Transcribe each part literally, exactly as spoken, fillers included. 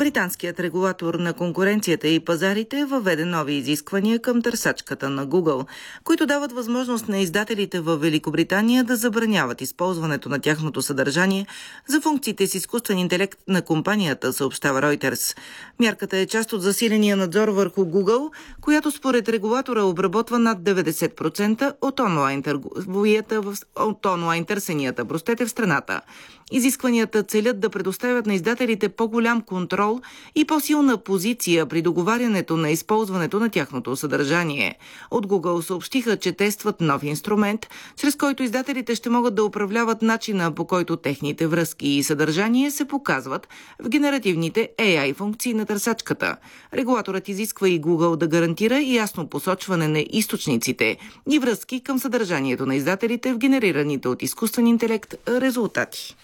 Британският регулатор на конкуренцията и пазарите въведе нови изисквания към търсачката на Google, които дават възможност на издателите в Великобритания да забраняват използването на тяхното съдържание за функциите с изкуствен интелект на компанията, съобщава Reuters. Мярката е част от засиления надзор върху Google, която според регулатора обработва над деветдесет процента от онлайн търговията, от онлайн търсенията, простете, в страната. Изискванията целят да предоставят на издателите по-голям контрол и по-силна позиция при договарянето на използването на тяхното съдържание. От Google съобщиха, че тестват нов инструмент, чрез който издателите ще могат да управляват начина, по който техните връзки и съдържание се показват в генеративните Ей Ай функции на търсачката. Регулаторът изисква и Google да гарантира ясно посочване на източниците и връзки към съдържанието на издателите в генерираните от изкуствен интелект резултати.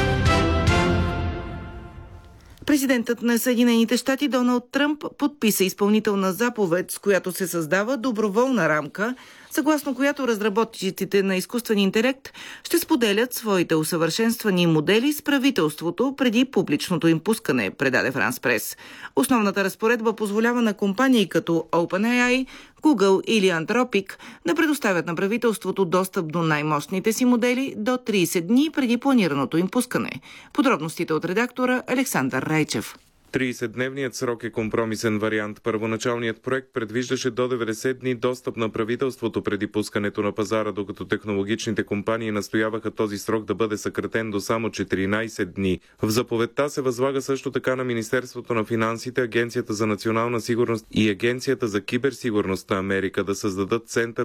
Президентът на Съединените щати Доналд Тръмп подписа изпълнителна заповед, с която се създава доброволна рамка, съгласно която разработчиците на изкуствен интелект ще споделят своите усъвършенствани модели с правителството преди публичното им пускане, предаде Франс Прес. Основната разпоредба позволява на компании като OpenAI, Google или Anthropic да предоставят на правителството достъп до най-мощните си модели до тридесет дни преди планираното им пускане. Подробностите от редактора Александър Райчев. тридесетдневният срок е компромисен вариант. Първоначалният проект предвиждаше до деветдесет дни достъп на правителството преди пускането на пазара, докато технологичните компании настояваха този срок да бъде съкратен до само четиринадесет дни. В заповедта се възлага също така на Министерството на финансите, Агенцията за национална сигурност и Агенцията за киберсигурност на Америка да създадат център